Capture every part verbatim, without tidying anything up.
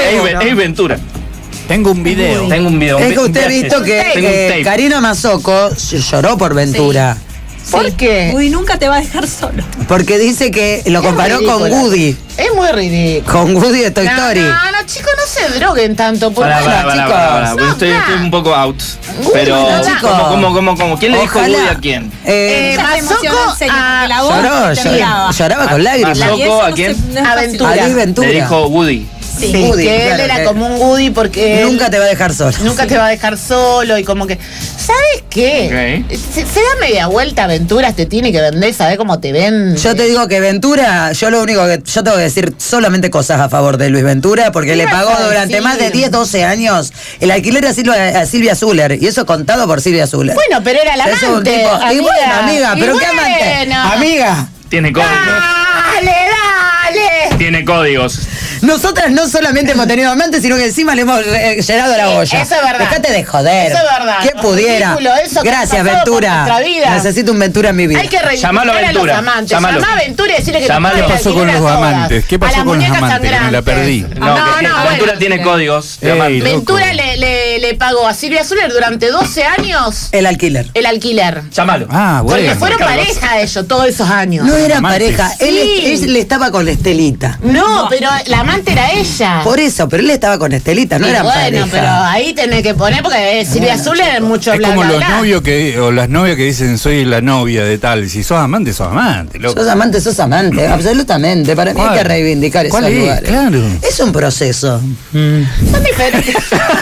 Ace, Ace Ventura. Tengo un video. Uy. Tengo un video. Es que usted ha visto que, que Karina Mazzocco lloró por Ventura. Sí. ¿Por sí. qué? Woody nunca te va a dejar solo. Porque dice que lo Es comparó con ridícula. Woody. Es muy ridículo. Con Woody de Toy No, Story. no, no, chicos, no se droguen tanto. Por Pará, favor, pará, pará, chicos. pará, pará, porque No, estoy, nah. estoy un poco out. Uy, Pero, no, chicos. ¿cómo, cómo, cómo, cómo? ¿Quién le dijo Ojalá. Woody a quién? Eh, Ella se Mazzocco emocionó en serio, a- porque la voz lloró, te lloró, miraba. lloraba con lágrimas. Mazzocco. Y eso ¿a no quién? se- no es A fácil. Ventura. A Luis Ventura. Le dijo Woody. Sí, Woody, que él claro, era que- como un Woody porque él Nunca te va a dejar solo. nunca te va a dejar solo y como que, ¿sabes qué? Ok. Se, se da media vuelta Aventuras, te tiene que vender, ¿sabes cómo te ven? Yo te digo que Ventura, yo lo único que yo tengo que decir solamente cosas a favor de Luis Ventura, porque ¿Qué le vas pagó a durante decir? más de diez, doce años el alquiler a Silvia, a Silvia Zuller, y eso contado por Silvia Zuller. Bueno, pero era la Es un amante. tipo- y amiga. bueno, amiga, Y pero qué amante. bueno. Amiga, Tiene códigos. Dale, dale. Tiene códigos. nosotras no solamente hemos tenido amantes, sino que encima le hemos eh, llenado la Sí, olla. eso es verdad. Dejate de joder. Eso es verdad. Que pudiera. Ridículo eso que Gracias, ha pasado por Ventura. nuestra vida. Necesito un Ventura en mi vida. Hay que reivindicar Llamalo a a los Ventura. amantes. Llamalo. Llamá a Ventura y decirle que Llamalo. nos ¿Qué pague pasó el con alquiler los a todas. amantes? ¿Qué A pasó las con los muñecas amantes? Que me la sangrantes. perdí. No, No, que no, tiene- bueno. Ventura tiene códigos. de Ey, amante. loco. Ventura le, le, le pagó a Silvia Zuller durante doce años El alquiler. el alquiler. Llámalo. Ah, Porque bueno. fueron Carlos. pareja ellos todos esos años. No eran amantes. pareja. Él, Sí. él le estaba con Estelita. No, pero la amante era ella. Por eso, pero él estaba con Estelita, no Y eran bueno, pareja. pero ahí tenés que poner porque eh, Silvia Zuller es mucho Es bla, como bla, los bla. novios que, o las novias que dicen soy la novia de tal. Si sos amante, sos amante, loco. Sos amante, sos amante, absolutamente. Para mí hay ¿Cuál? que reivindicar esos ¿Cuál es? lugares. Claro. Es un proceso. Son diferentes.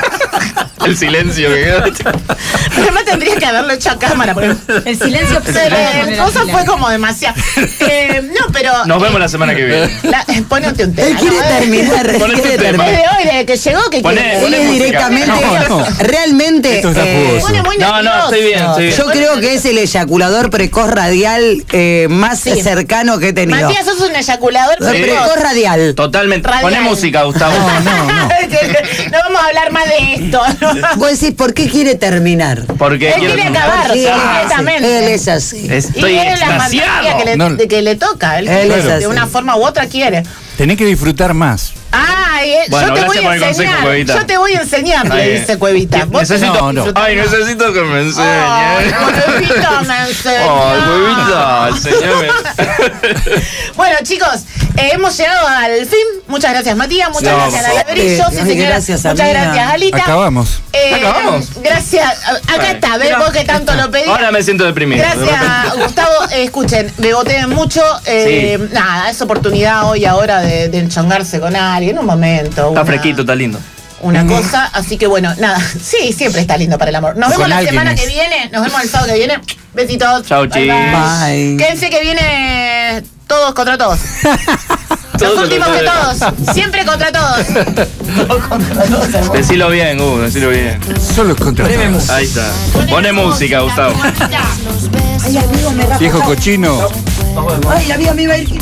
El silencio que quedó. Además tendría que haberlo hecho a cámara. Porque El silencio pero obsesivo. el cosa fue como demasiado. Eh, no, pero. Nos vemos la semana que viene. La, eh, ponete un tema. Él quiere ¿no? terminar, él Ponete quiere un tema. terminar. Desde hoy, desde que llegó, que Poné- quiere. Él Poné es música. directamente, No, no. realmente. Esto está eh, jugoso. Pone muy No, no, nervioso. estoy bien, estoy bien. yo creo que es el eyaculador precoz radial eh, más Sí. cercano que he tenido. Matías, sos un eyaculador. El Sí. precoz radial. Totalmente. Radial. Poné música, Gustavo. No, no, no. No vamos a hablar más de esto. Vos decís, ¿por qué quiere terminar? Porque Él quiero quiere terminar. acabar, Porque él es así, completamente. Él es así. Estoy y es la fantasía extasiado. que le, No. de que le toca. Él, Él es de así. una forma u otra quiere. Tenés que disfrutar más. Ay, eh, Bueno, yo te voy gracias a por el consejo, enseñar. Cuevita. Yo te voy a enseñar, Está le bien. dice Cuevita. Vos Necesito, No, no. Ay, necesito que me Ay, enseñe. Cuevita, me enseña. Ay, Cuevita, enseñame. Bueno, chicos, eh, hemos llegado al fin. Muchas gracias, Matías. Muchas No, gracias, por a favor. Brillo. Sí, Ay, señora. gracias, Muchas amiga. gracias, Alita. Acabamos. Eh, ¿Acabamos? Gracias. Acá Ay, está, ¿ves? mira. Vos que tanto lo pedís. Ahora me siento deprimido. de Gracias, repente. Gustavo. Eh, escuchen, me boteen mucho. Eh, Sí. Nada, es oportunidad hoy, ahora, de, de enchongarse con alguien. Un momento. Está una- fresquito, está lindo. Una cosa, así que bueno, nada. Sí, siempre está lindo para el amor. Nos Con vemos la alguien semana es. que viene. Nos vemos el sábado que viene. Besitos. Chau, Bye, chis. Bye. Quédense que viene todos contra todos. Todos Los últimos contra que todos. todos. Siempre contra todos. Todos contra todos, hermoso. Decilo bien, uh, decilo bien. Solo contra Ahí está. Pone música, Gustavo. Ay, amigo, me va a Viejo pasar. cochino. Ay, amigo, me iba a ir.